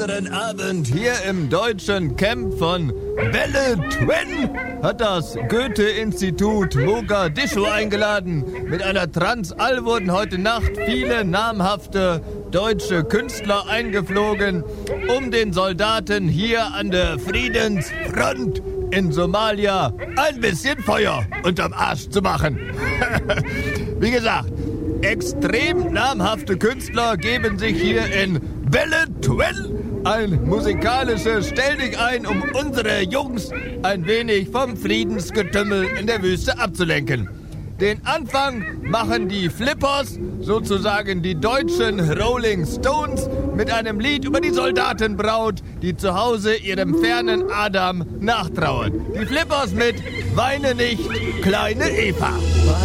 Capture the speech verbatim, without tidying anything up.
besonderen Abend hier im deutschen Camp von Belle Twin hat das Goethe-Institut Mogadischu eingeladen. Mit einer Transall wurden heute Nacht viele namhafte deutsche Künstler eingeflogen, um den Soldaten hier an der Friedensfront in Somalia ein bisschen Feuer unterm Arsch zu machen. Wie gesagt, extrem namhafte Künstler geben sich hier in Belle Twin ein musikalisches Stell dich ein, um unsere Jungs ein wenig vom Friedensgetümmel in der Wüste abzulenken. Den Anfang machen die Flippers, sozusagen die deutschen Rolling Stones, mit einem Lied über die Soldatenbraut, die zu Hause ihrem fernen Adam nachtrauert. Die Flippers mit Weine nicht, kleine Eva.